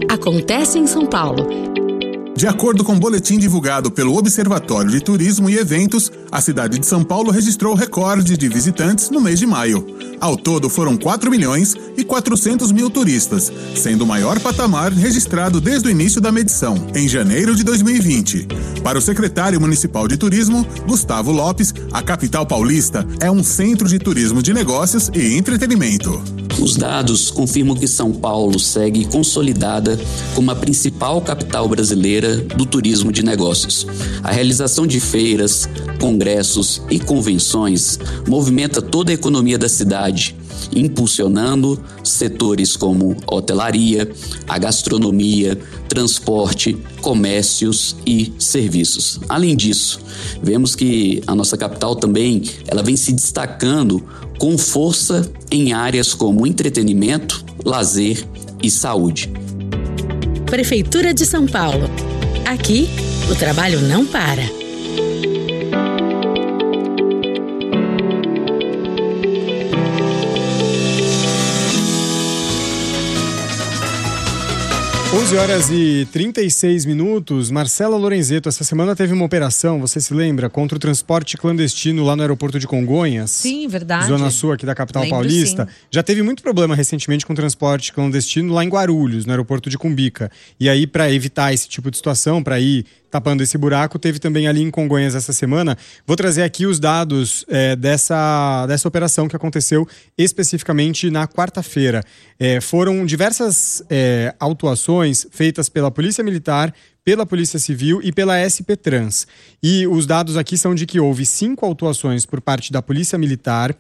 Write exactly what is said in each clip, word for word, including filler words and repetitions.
acontece em São Paulo. De acordo com o boletim divulgado pelo Observatório de Turismo e Eventos, a cidade de São Paulo registrou recorde de visitantes no mês de maio. Ao todo, foram quatro milhões e quatrocentos mil turistas, sendo o maior patamar registrado desde o início da medição, em janeiro de dois mil e vinte. Para o secretário municipal de turismo, Gustavo Lopes, a capital paulista é um centro de turismo de negócios e entretenimento. Os dados confirmam que São Paulo segue consolidada como a principal capital brasileira do turismo de negócios. A realização de feiras, congressos e convenções movimenta toda a economia da cidade, impulsionando setores como hotelaria, a gastronomia, transporte, comércios e serviços. Além disso, vemos que a nossa capital também ela vem se destacando com força em áreas como entretenimento, lazer e saúde. Prefeitura de São Paulo. Aqui, o trabalho não para. onze horas e trinta e seis minutos. Marcela Lorenzetto, essa semana teve uma operação, você se lembra, contra o transporte clandestino lá no aeroporto de Congonhas? Sim, verdade. Zona Sul aqui da capital Lembro, paulista. sim. Já teve muito problema recentemente com transporte clandestino lá em Guarulhos, no aeroporto de Cumbica. E aí, para evitar esse tipo de situação, para ir tapando esse buraco, teve também ali em Congonhas essa semana. Vou trazer aqui os dados é, dessa, dessa operação que aconteceu especificamente na quarta-feira. É, foram diversas é, autuações feitas pela Polícia Militar, pela Polícia Civil e pela S P Trans. E os dados aqui são de que houve cinco autuações por parte da Polícia Militar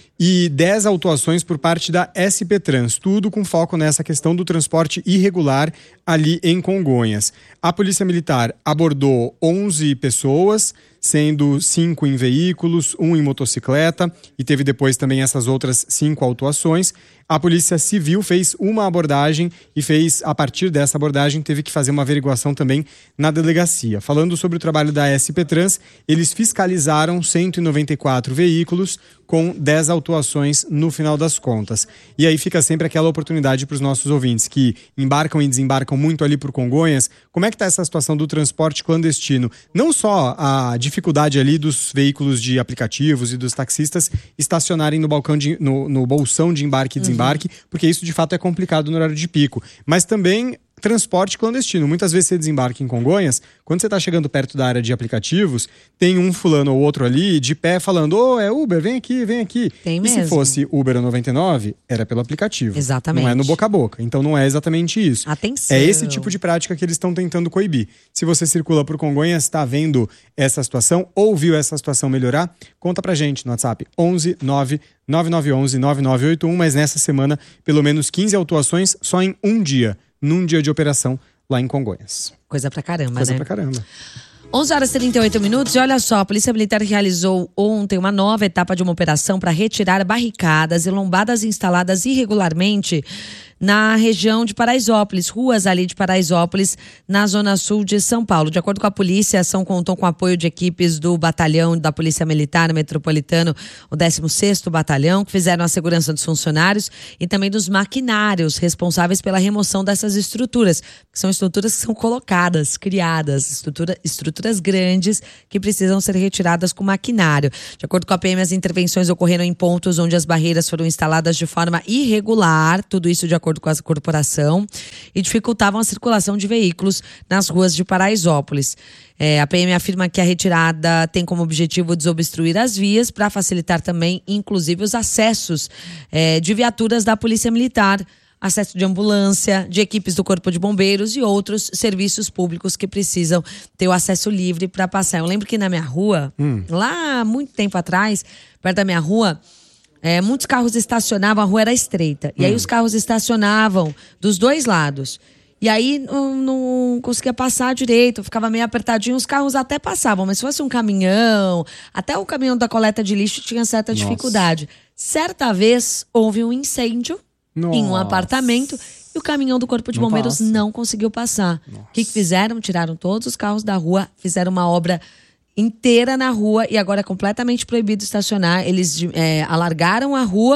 e dez autuações por parte da S P Trans, tudo com foco nessa questão do transporte irregular ali em Congonhas. A Polícia Militar abordou onze pessoas, sendo cinco em veículos, um em motocicleta, e teve depois também essas outras cinco autuações. A Polícia Civil fez uma abordagem e fez, a partir dessa abordagem, teve que fazer uma averiguação também na delegacia. Falando sobre o trabalho da S P Trans, eles fiscalizaram cento e noventa e quatro veículos com dez autuações no final das contas. E aí fica sempre aquela oportunidade para os nossos ouvintes que embarcam e desembarcam muito ali por Congonhas. Como é que está essa situação do transporte clandestino? Não só a dificuldade ali dos veículos de aplicativos e dos taxistas estacionarem no balcão de, no, no bolsão de embarque e desembarque, uhum. porque isso de fato é complicado no horário de pico. Mas também transporte clandestino. Muitas vezes você desembarca em Congonhas, quando você está chegando perto da área de aplicativos, tem um fulano ou outro ali de pé falando, ô, oh, é Uber, vem aqui, vem aqui. Tem e mesmo. se fosse Uber noventa e nove, era pelo aplicativo. Exatamente. Não é no boca a boca. Então não é exatamente isso. Atenção. É esse tipo de prática que eles estão tentando coibir. Se você circula por Congonhas, está vendo essa situação ou viu essa situação melhorar, conta pra gente no WhatsApp onze nove nove nove um um nove nove oito um, mas nessa semana pelo menos quinze autuações só em um dia. Num dia de operação lá em Congonhas. Coisa pra caramba, Coisa né? pra caramba. onze horas e trinta e oito minutos e olha só, a Polícia Militar realizou ontem uma nova etapa de uma operação para retirar barricadas e lombadas instaladas irregularmente na região de Paraisópolis, ruas ali de Paraisópolis, na zona sul de São Paulo. De acordo com a polícia, a ação contou com o apoio de equipes do batalhão da Polícia Militar Metropolitano, o décimo sexto Batalhão, que fizeram a segurança dos funcionários e também dos maquinários responsáveis pela remoção dessas estruturas, que são estruturas que são colocadas, criadas, estrutura, estruturas grandes que precisam ser retiradas com maquinário. De acordo com a P M, as intervenções ocorreram em pontos onde as barreiras foram instaladas de forma irregular, tudo isso de acordo com a corporação, e dificultavam a circulação de veículos nas ruas de Paraisópolis. É, a P M afirma que a retirada tem como objetivo desobstruir as vias para facilitar também, inclusive, os acessos é, de viaturas da Polícia Militar, acesso de ambulância, de equipes do Corpo de Bombeiros e outros serviços públicos que precisam ter o acesso livre para passar. Eu lembro que na minha rua, hum. lá há muito tempo atrás, perto da minha rua, É, muitos carros estacionavam, a rua era estreita. E hum. aí os carros estacionavam dos dois lados. E aí não, não conseguia passar direito, ficava meio apertadinho. Os carros até passavam, mas se fosse um caminhão, até o caminhão da coleta de lixo tinha certa Nossa. dificuldade. Certa vez houve um incêndio Nossa. em um apartamento e o caminhão do Corpo de não Bombeiros passa. não conseguiu passar. O que, que fizeram? Tiraram todos os carros da rua, fizeram uma obra inteira na rua e agora é completamente proibido estacionar. Eles é, alargaram a rua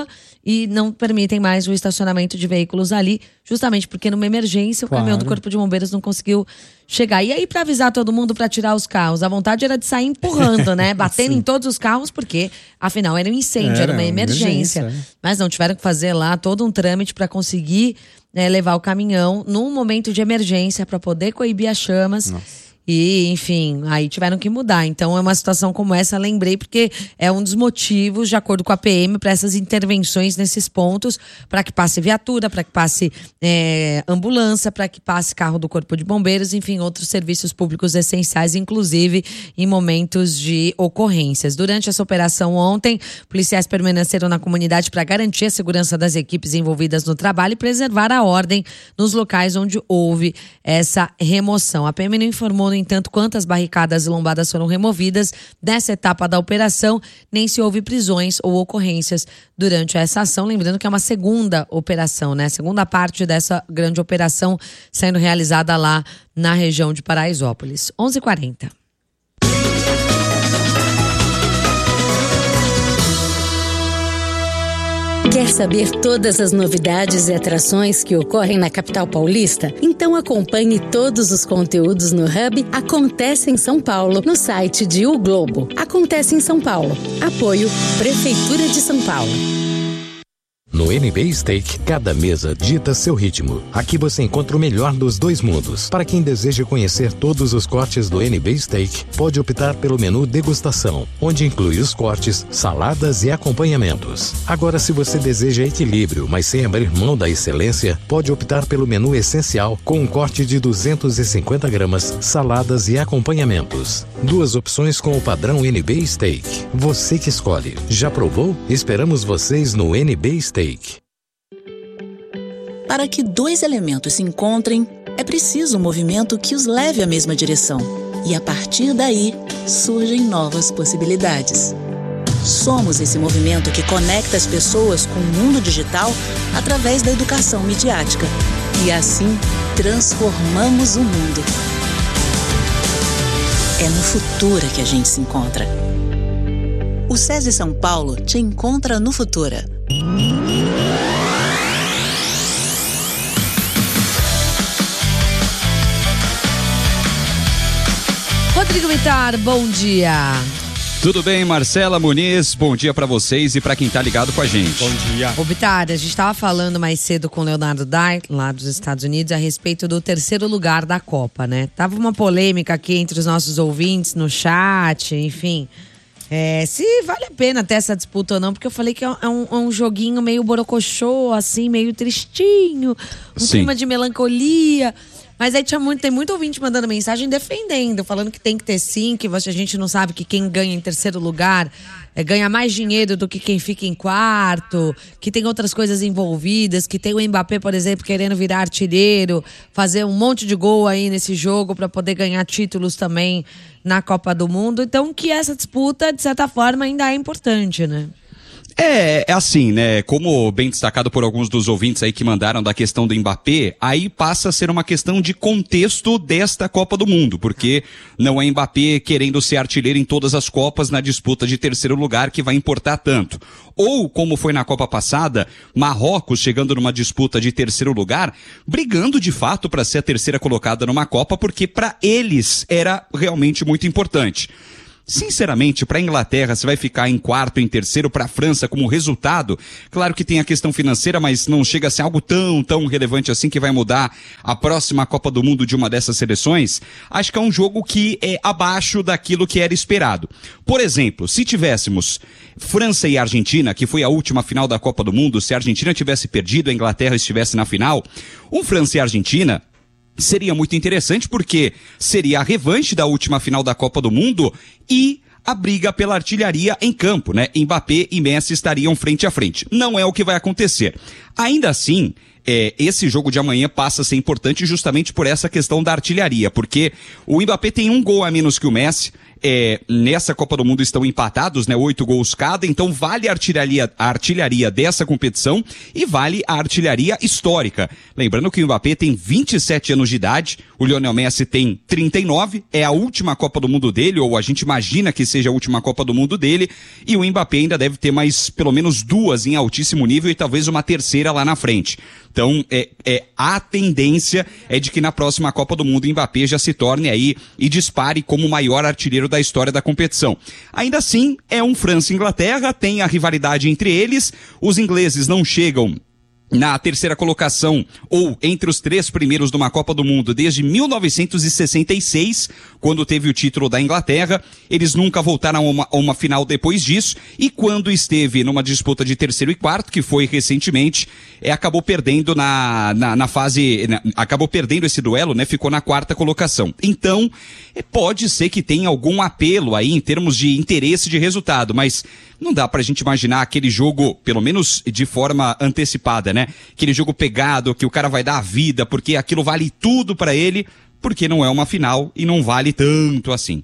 e não permitem mais o estacionamento de veículos ali, justamente porque numa emergência o Claro. caminhão do Corpo de Bombeiros não conseguiu chegar. E aí, para avisar todo mundo para tirar os carros, a vontade era de sair empurrando, né? Batendo em todos os carros, porque afinal era um incêndio, era, Era uma uma emergência. emergência, é. Mas não, tiveram que fazer lá todo um trâmite para conseguir, né, levar o caminhão num momento de emergência para poder coibir as chamas. Nossa. E, enfim, aí tiveram que mudar. Então, é uma situação como essa, lembrei, porque é um dos motivos, de acordo com a P M, para essas intervenções nesses pontos, para que passe viatura, para que passe é, ambulância, para que passe carro do Corpo de Bombeiros, enfim, outros serviços públicos essenciais, inclusive em momentos de ocorrências. Durante essa operação ontem, policiais permaneceram na comunidade para garantir a segurança das equipes envolvidas no trabalho e preservar a ordem nos locais onde houve essa remoção. A P M não informou, no entanto, quantas barricadas e lombadas foram removidas nessa etapa da operação, nem se houve prisões ou ocorrências durante essa ação. Lembrando que é uma segunda operação, né? Segunda parte dessa grande operação sendo realizada lá na região de Paraisópolis. onze e quarenta. Quer saber todas as novidades e atrações que ocorrem na capital paulista? Então acompanhe todos os conteúdos no Hub Acontece em São Paulo, no site de O Globo. Acontece em São Paulo. Apoio Prefeitura de São Paulo. No N B Steak, cada mesa dita seu ritmo. Aqui você encontra o melhor dos dois mundos. Para quem deseja conhecer todos os cortes do N B Steak, pode optar pelo menu degustação, onde inclui os cortes, saladas e acompanhamentos. Agora, se você deseja equilíbrio, mas sem abrir mão da excelência, pode optar pelo menu essencial, com um corte de duzentos e cinquenta gramas, saladas e acompanhamentos. Duas opções com o padrão N B Steak. Você que escolhe. Já provou? Esperamos vocês no N B Steak. Para que dois elementos se encontrem, é preciso um movimento que os leve à mesma direção. E a partir daí, surgem novas possibilidades. Somos esse movimento que conecta as pessoas com o mundo digital através da educação midiática. E assim, transformamos o mundo. É no Futura que a gente se encontra. O SESI São Paulo te encontra no Futura. Rodrigo Vitar, bom dia. Tudo bem, Marcela Muniz? Bom dia pra vocês e pra quem tá ligado com a gente. Bom dia. Ô, Vitar, a gente estava falando mais cedo com o Leonardo Dai, lá dos Estados Unidos, a respeito do terceiro lugar da Copa, né? Tava uma polêmica aqui entre os nossos ouvintes, no chat, enfim. É, se vale a pena ter essa disputa ou não, porque eu falei que é um, é um joguinho meio borocochô, assim, meio tristinho, um Sim. clima de melancolia. Mas aí tinha muito, tem muito ouvinte mandando mensagem defendendo, falando que tem que ter sim, que a gente não sabe que quem ganha em terceiro lugar é, ganha mais dinheiro do que quem fica em quarto, que tem outras coisas envolvidas, que tem o Mbappé, por exemplo, querendo virar artilheiro, fazer um monte de gol aí nesse jogo para poder ganhar títulos também na Copa do Mundo. Então que essa disputa, de certa forma, ainda é importante, né? É, é assim, né? Como bem destacado por alguns dos ouvintes aí que mandaram da questão do Mbappé, aí passa a ser uma questão de contexto desta Copa do Mundo, porque não é Mbappé querendo ser artilheiro em todas as Copas na disputa de terceiro lugar que vai importar tanto. Ou, como foi na Copa passada, Marrocos chegando numa disputa de terceiro lugar, brigando de fato para ser a terceira colocada numa Copa, porque para eles era realmente muito importante. Sinceramente, para a Inglaterra, você vai ficar em quarto, em terceiro, para a França como resultado. Claro que tem a questão financeira, mas não chega a ser algo tão, tão relevante assim que vai mudar a próxima Copa do Mundo de uma dessas seleções. Acho que é um jogo que é abaixo daquilo que era esperado. Por exemplo, se tivéssemos França e Argentina, que foi a última final da Copa do Mundo, se a Argentina tivesse perdido, a Inglaterra estivesse na final, um França e Argentina seria muito interessante porque seria a revanche da última final da Copa do Mundo e a briga pela artilharia em campo, né? Mbappé e Messi estariam frente a frente. Não é o que vai acontecer. Ainda assim, é, esse jogo de amanhã passa a ser importante justamente por essa questão da artilharia, porque o Mbappé tem um gol a menos que o Messi, é, nessa Copa do Mundo estão empatados, né? Oito gols cada, então vale a artilharia, a artilharia dessa competição e vale a artilharia histórica. Lembrando que o Mbappé tem vinte e sete anos de idade, o Lionel Messi tem trinta e nove, é a última Copa do Mundo dele, ou a gente imagina que seja a última Copa do Mundo dele, e o Mbappé ainda deve ter mais pelo menos duas em altíssimo nível e talvez uma terceira lá na frente. Então, é, é, a tendência é de que na próxima Copa do Mundo o Mbappé já se torne aí e dispare como o maior artilheiro da história da competição. Ainda assim, é um França e Inglaterra, tem a rivalidade entre eles, os ingleses não chegam na terceira colocação ou entre os três primeiros de uma Copa do Mundo desde mil novecentos e sessenta e seis, quando teve o título da Inglaterra. Eles nunca voltaram a uma, a uma final depois disso, e quando esteve numa disputa de terceiro e quarto, que foi recentemente, é, acabou perdendo na, na, na fase, na, acabou perdendo esse duelo, né? Ficou na quarta colocação. Então, é, pode ser que tenha algum apelo aí em termos de interesse de resultado, mas não dá pra gente imaginar aquele jogo, pelo menos de forma antecipada, né? Aquele jogo pegado, que o cara vai dar a vida, porque aquilo vale tudo pra ele, porque não é uma final e não vale tanto assim.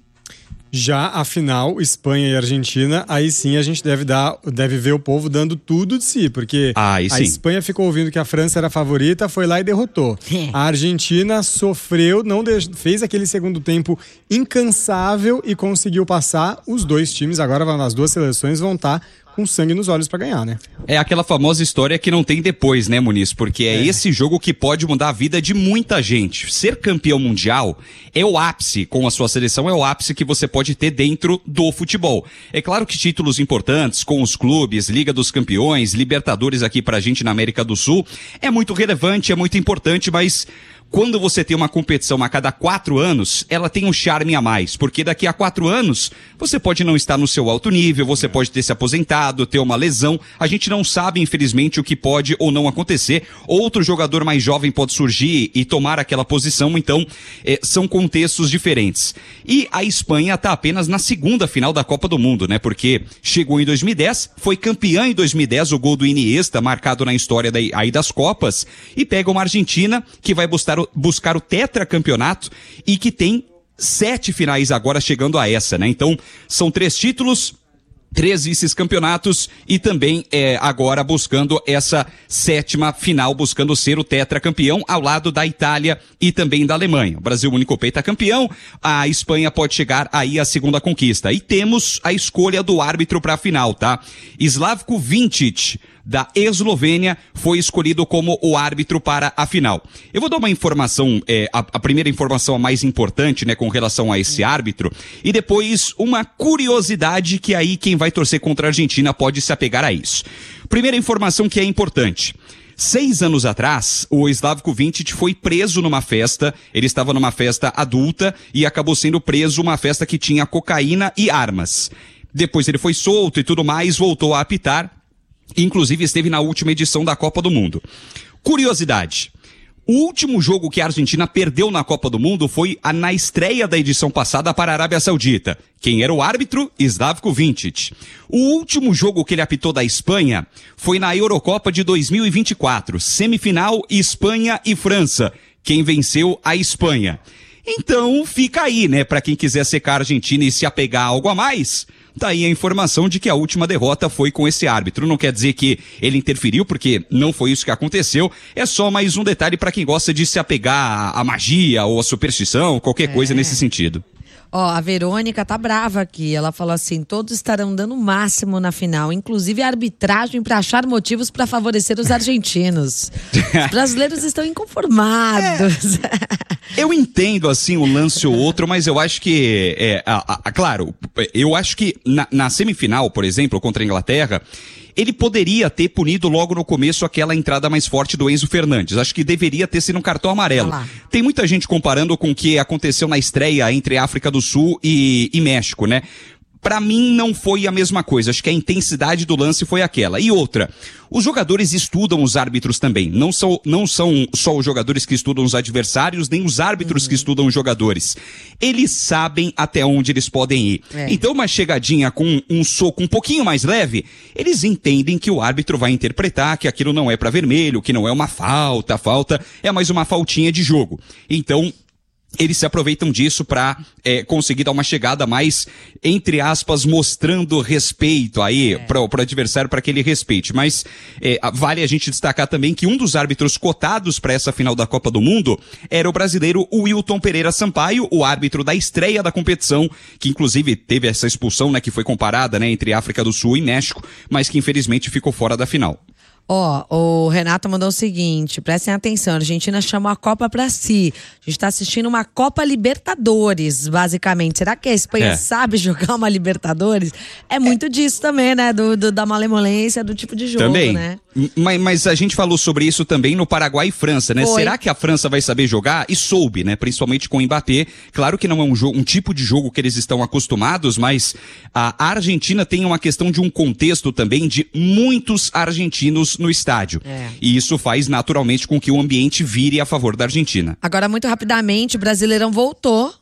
Já a final, Espanha e Argentina, aí sim a gente deve dar, deve ver o povo dando tudo de si, porque ah, a Espanha ficou ouvindo que a França era a favorita, foi lá e derrotou. A Argentina sofreu, não de... fez aquele segundo tempo incansável e conseguiu passar. Os dois times, agora as duas seleções vão estar com sangue nos olhos pra ganhar, né? É aquela famosa história que não tem depois, né, Muniz? Porque é, é esse jogo que pode mudar a vida de muita gente. Ser campeão mundial é o ápice, com a sua seleção, é o ápice que você pode ter dentro do futebol. É claro que títulos importantes com os clubes, Liga dos Campeões, Libertadores aqui pra gente na América do Sul, é muito relevante, é muito importante, mas quando você tem uma competição a cada quatro anos, ela tem um charme a mais, porque daqui a quatro anos, você pode não estar no seu alto nível, você pode ter se aposentado, ter uma lesão, a gente não sabe, infelizmente, o que pode ou não acontecer, outro jogador mais jovem pode surgir e tomar aquela posição, então, é, são contextos diferentes. E a Espanha está apenas na segunda final da Copa do Mundo, né, porque chegou em dois mil e dez, foi campeã em dois mil e dez, o gol do Iniesta, marcado na história daí, aí das Copas, e pega uma Argentina que vai buscar o buscar o tetracampeonato e que tem sete finais agora chegando a essa, né? Então, são três títulos, três vice-campeonatos e também é, agora buscando essa sétima final, buscando ser o tetracampeão ao lado da Itália e também da Alemanha. O Brasil, o único pentacampeão, a Espanha pode chegar aí à segunda conquista. E temos a escolha do árbitro para a final, tá? Slavko Vincic, da Eslovênia, foi escolhido como o árbitro para a final. Eu vou dar uma informação, é, a, a primeira informação a mais importante, né, com relação a esse árbitro, e depois uma curiosidade que aí quem vai torcer contra a Argentina pode se apegar a isso. Primeira informação que é importante. Seis anos atrás, o Slavko Vincic foi preso numa festa, ele estava numa festa adulta e acabou sendo preso numa festa que tinha cocaína e armas. Depois ele foi solto e tudo mais, voltou a apitar, inclusive esteve na última edição da Copa do Mundo. Curiosidade. O último jogo que a Argentina perdeu na Copa do Mundo foi a, na estreia da edição passada para a Arábia Saudita. Quem era o árbitro? Slavko Vincic. O último jogo que ele apitou da Espanha foi na Eurocopa de dois mil e vinte e quatro. Semifinal, Espanha e França. Quem venceu? A Espanha. Então fica aí, né, para quem quiser secar a Argentina e se apegar a algo a mais. Daí a informação de que a última derrota foi com esse árbitro. Não quer dizer que ele interferiu, porque não foi isso que aconteceu. É só mais um detalhe para quem gosta de se apegar à magia ou à superstição, qualquer é. coisa nesse sentido. Ó, a Verônica tá brava aqui. Ela falou assim: todos estarão dando o máximo na final, inclusive a arbitragem para achar motivos para favorecer os argentinos. Os brasileiros estão inconformados. É. Eu entendo, assim, um lance ou outro, mas eu acho que, é, a, a, claro, eu acho que na, na semifinal, por exemplo, contra a Inglaterra, ele poderia ter punido logo no começo aquela entrada mais forte do Enzo Fernandes. Acho que deveria ter sido um cartão amarelo. Ah, tem muita gente comparando com o que aconteceu na estreia entre África do Sul e, e México, né? Pra mim não foi a mesma coisa, acho que a intensidade do lance foi aquela. E outra, os jogadores estudam os árbitros também, não são, não são só os jogadores que estudam os adversários, nem os árbitros uhum. que estudam os jogadores. Eles sabem até onde eles podem ir. É. Então uma chegadinha com um soco um pouquinho mais leve, eles entendem que o árbitro vai interpretar que aquilo não é pra vermelho, que não é uma falta, a falta é mais uma faltinha de jogo. Então, eles se aproveitam disso para é, conseguir dar uma chegada mais, entre aspas, mostrando respeito aí é. para o adversário, para que ele respeite. Mas é, vale a gente destacar também que um dos árbitros cotados para essa final da Copa do Mundo era o brasileiro Wilton Pereira Sampaio, o árbitro da estreia da competição, que inclusive teve essa expulsão, né, que foi comparada, né, entre África do Sul e México, mas que infelizmente ficou fora da final. Ó, oh, o Renato mandou o seguinte, prestem atenção, a Argentina chamou a Copa pra si. A gente tá assistindo uma Copa Libertadores, basicamente. Será que a Espanha é. sabe jogar uma Libertadores? É muito é. disso também, né? Do, do, da malemolência, do tipo de jogo, também. né? Mas, mas a gente falou sobre isso também no Paraguai e França, né? Foi. Será que a França vai saber jogar? E soube, né? Principalmente com o Mbappé. Claro que não é um, jogo, um tipo de jogo que eles estão acostumados, mas a Argentina tem uma questão de um contexto também de muitos argentinos no estádio. É. E isso faz naturalmente com que o ambiente vire a favor da Argentina. Agora, muito rapidamente, o Brasileirão voltou.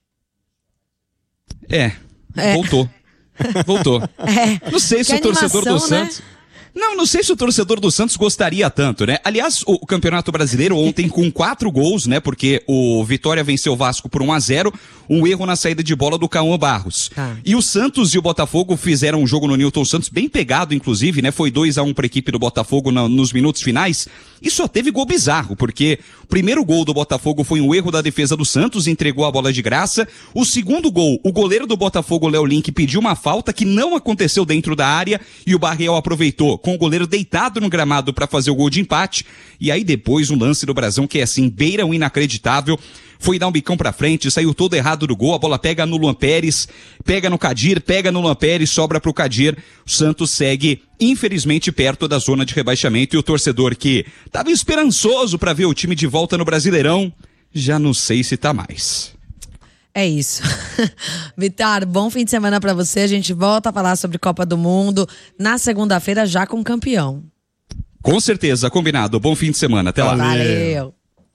É, é. voltou. Voltou. É. Não sei se que o torcedor do Santos... Né? Não, não sei se o torcedor do Santos gostaria tanto, né? Aliás, o Campeonato Brasileiro ontem com quatro gols, né? Porque o Vitória venceu o Vasco por um a zero, um erro na saída de bola do Cauã Barros. Ah. E o Santos e o Botafogo fizeram um jogo no Newton Santos bem pegado, inclusive, né? Foi dois a um para a equipe do Botafogo na, nos minutos finais. E só teve gol bizarro, porque o primeiro gol do Botafogo foi um erro da defesa do Santos, entregou a bola de graça. O segundo gol, o goleiro do Botafogo, Léo Link, pediu uma falta que não aconteceu dentro da área e o Barriel aproveitou, com o goleiro deitado no gramado para fazer o gol de empate. E aí depois um lance do Brasão que é assim, beira um inacreditável. Foi dar um bicão pra frente, saiu todo errado do gol, a bola pega no Luan Pérez, pega no Kadir, pega no Luan Pérez, sobra pro Kadir. O Santos segue, infelizmente, perto da zona de rebaixamento e o torcedor que tava esperançoso pra ver o time de volta no Brasileirão, já não sei se tá mais. É isso. Vitar, bom fim de semana pra você. A gente volta a falar sobre Copa do Mundo na segunda-feira já com o campeão. Com certeza, combinado. Bom fim de semana. Até lá. Valeu.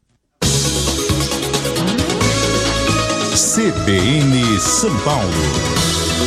C B N São Paulo.